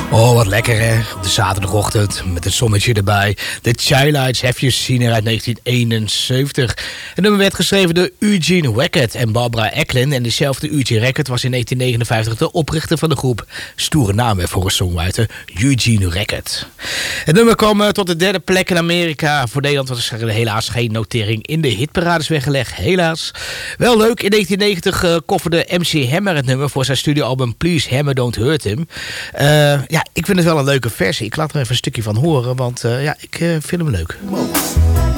Oh, wat lekker hè, op de zaterdagochtend met het zonnetje erbij. The Chi-Lites Have You Seen Her uit 1971. Het nummer werd geschreven door Eugene Wackett en Barbara Ecklin. En dezelfde Eugene Wackett was in 1959 de oprichter van de groep. Stoere naam voor een songwriter, Eugene Wackett. Het nummer kwam tot de derde plek in Amerika. Voor Nederland was er helaas geen notering in de hitparades weggelegd. Helaas. Wel leuk, in 1990 kofferde MC Hammer het nummer voor zijn studioalbum Please Hammer Don't Hurt Him. Ja, ik vind het wel een leuke versie. Ik laat er even een stukje van horen, want ik vind hem leuk.